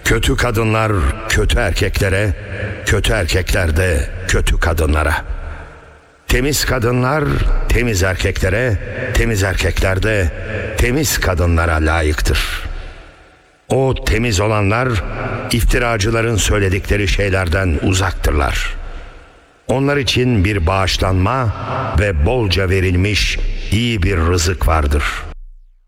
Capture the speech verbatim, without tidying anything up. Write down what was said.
Kötü kadınlar kötü erkeklere, kötü erkekler de kötü kadınlara. Temiz kadınlar temiz erkeklere, temiz erkekler de temiz kadınlara layıktır. O temiz olanlar iftiracıların söyledikleri şeylerden uzaktırlar. Onlar için bir bağışlanma ve bolca verilmiş iyi bir rızık vardır.